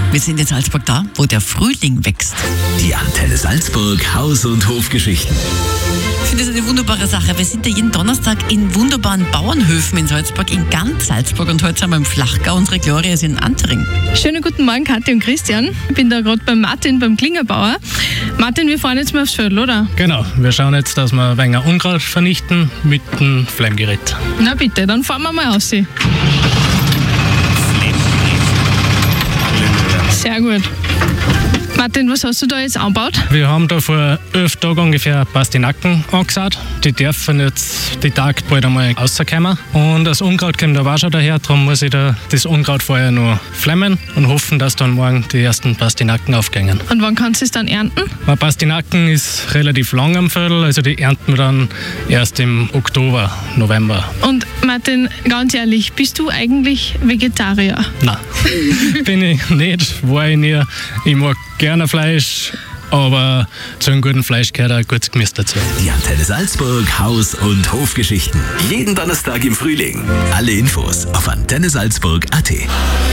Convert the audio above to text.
Wir sind in Salzburg da, wo der Frühling wächst. Die Antenne Salzburg Haus- und Hofgeschichten. Ich finde das eine wunderbare Sache. Wir sind ja jeden Donnerstag in wunderbaren Bauernhöfen in Salzburg, in ganz Salzburg. Und heute sind wir im Flachgau. Unsere Gloria ist in Antering. Schönen guten Morgen, Kathi und Christian. Ich bin da gerade beim Martin, beim Klingerbauer. Martin, wir fahren jetzt mal aufs Feld, oder? Genau, wir schauen jetzt, dass wir ein wenig Unkraut vernichten mit dem Flemmgerät. Na bitte, dann fahren wir mal aus. Sehr gut. Martin, was hast du da jetzt angebaut? Wir haben da vor 11 Tagen ungefähr Pastinaken angesät. Die dürfen jetzt die Tage bald einmal rauskommen. Und das Unkraut kommt aber auch schon daher, darum muss ich da das Unkraut vorher noch flemmen und hoffen, dass dann morgen die ersten Pastinaken aufgehen. Und wann kannst du es dann ernten? Weil Pastinaken ist relativ lang am Viertel, also die ernten wir dann erst im Oktober, November. Und Martin, ganz ehrlich, bist du eigentlich Vegetarier? Nein, bin ich nicht, war ich nie. Ich mag gerne Fleisch, aber zu einem guten Fleisch gehört auch gutes Gemüse dazu. Die Antenne Salzburg Haus- und Hofgeschichten. Jeden Donnerstag im Frühling. Alle Infos auf antennesalzburg.at.